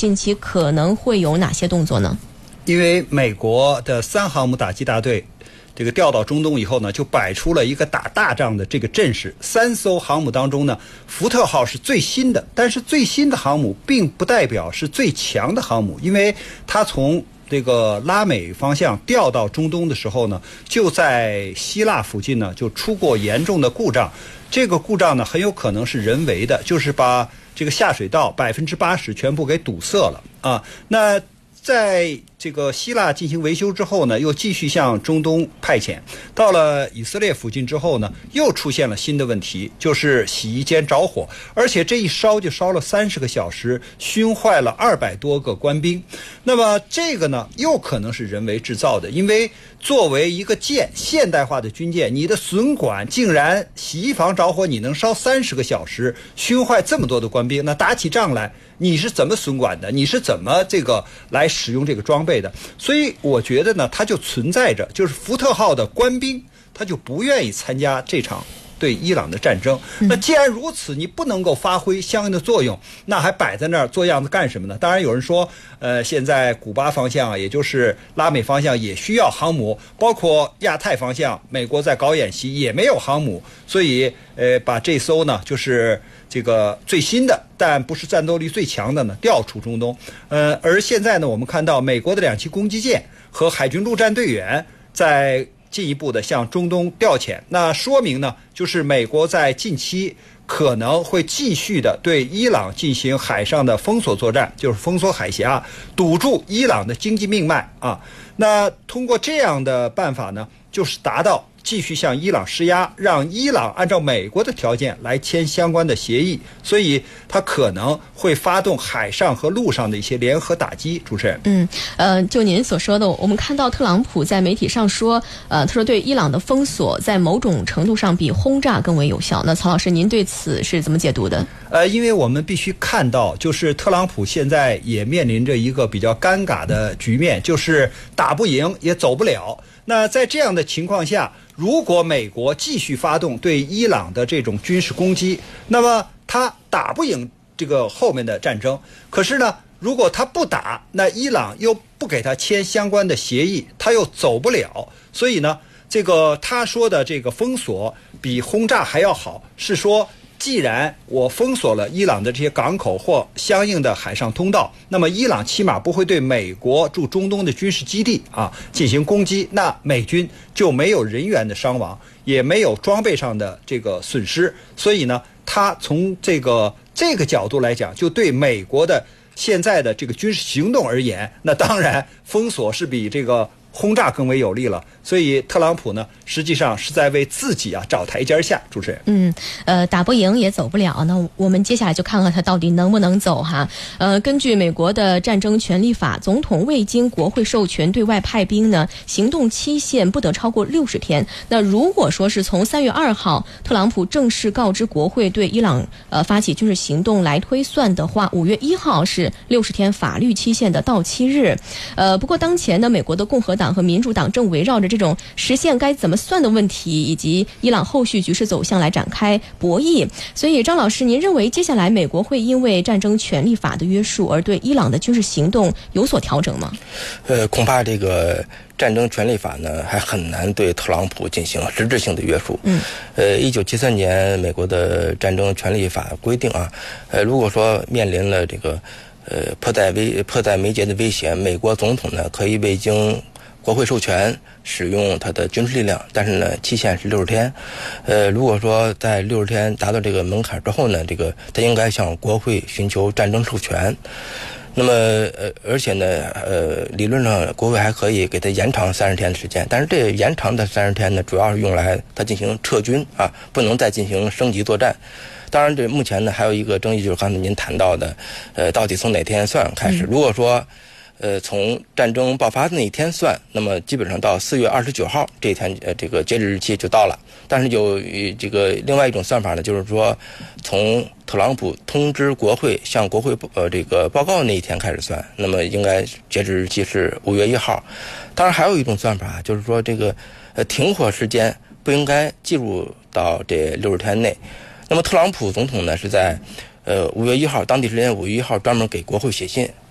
近期可能会有哪些动作呢？ 因为美国的3航母打击大队这个调到中东以后呢，就摆出了一个打大仗的这个阵势。3艘航母当中呢，福特号是最新的，但是最新的航母并不代表是最强的航母，因为它从这个拉美方向调到中东的时候呢，就在希腊附近呢就出过严重的故障。这个故障呢很有可能是人为的，就是把这个下水道80%全部给堵塞了啊。那在这个希腊进行维修之后呢，又继续向中东派遣，到了以色列附近之后呢，又出现了新的问题，就是洗衣间着火，而且这一烧就烧了30个小时，熏坏了200多个官兵。那么这个呢，又可能是人为制造的，因为作为一个舰，现代化的军舰，你的损管竟然洗衣房着火，你能烧30个小时，熏坏这么多的官兵，那打起仗来你是怎么损管的？你是怎么这个来使用这个装备的？所以我觉得呢，它就存在着，就是福特号的官兵他就不愿意参加这场对伊朗的战争。那既然如此，你不能够发挥相应的作用，那还摆在那儿做样子干什么呢？当然有人说，现在古巴方向，也就是拉美方向也需要航母，包括亚太方向，美国在搞演习也没有航母，所以把这艘呢就是这个最新的但不是战斗力最强的呢调出中东。而现在呢，我们看到美国的2栖攻击舰和海军陆战队员在进一步的向中东调遣，那说明呢，就是美国在近期可能会继续的对伊朗进行海上的封锁作战，就是封锁海峡，堵住伊朗的经济命脉啊。那通过这样的办法呢，就是达到继续向伊朗施压，让伊朗按照美国的条件来签相关的协议，所以他可能会发动海上和陆上的一些联合打击。主持人， 就您所说的，我们看到特朗普在媒体上说，他说对伊朗的封锁在某种程度上比轰炸更为有效。那曹老师，您对此是怎么解读的？ 因为我们必须看到，就是特朗普现在也面临着一个比较尴尬的局面，就是打不赢也走不了。那在这样的情况下，如果美国继续发动对伊朗的这种军事攻击，那么他打不赢这个后面的战争。可是呢，如果他不打，那伊朗又不给他签相关的协议，他又走不了。所以呢，这个他说的这个封锁比轰炸还要好，是说既然我封锁了伊朗的这些港口或相应的海上通道，那么伊朗起码不会对美国驻中东的军事基地进行攻击，那美军就没有人员的伤亡，也没有装备上的这个损失。所以呢，他从这个角度来讲，就对美国的现在的这个军事行动而言，那当然封锁是比这个轰炸更为有利了。所以特朗普呢，实际上是在为自己找台阶下。主持人， 打不赢也走不了，那我们接下来就看看他到底能不能走哈。根据美国的战争权利法，总统未经国会授权对外派兵呢，行动期限不得超过60天。那如果说是从3月2号特朗普正式告知国会对伊朗发起军事行动来推算的话，5月1号是60天法律期限的到期日。不过当前呢，美国的共和党和民主党正围绕着这种时限该怎么算的问题，以及伊朗后续局势走向来展开博弈。所以张老师，您认为接下来美国会因为战争权利法的约束而对伊朗的军事行动有所调整吗？ 恐怕这个战争权利法呢还很难对特朗普进行实质性的约束。1973年美国的战争权利法规定如果说面临了这个迫在眉睫的威胁，美国总统呢可以未经国会授权使用他的军事力量，但是呢期限是60天。如果说在60天达到这个门槛之后呢，这个他应该向国会寻求战争授权。那么而且呢理论上国会还可以给他延长30天的时间，但是这延长的30天呢主要是用来他进行撤军不能再进行升级作战。当然这目前呢还有一个争议，就是刚才您谈到的到底从哪天算开始。如果说从战争爆发的那一天算，那么基本上到4月29号这一天这个截止日期就到了。但是有这个另外一种算法呢，就是说从特朗普通知国会向国会这个报告那一天开始算，那么应该截止日期是5月1号。当然还有一种算法，就是说这个停火时间不应该计入到这60天内。那么特朗普总统呢是在5月1号当地时间5月1号专门给国会写信，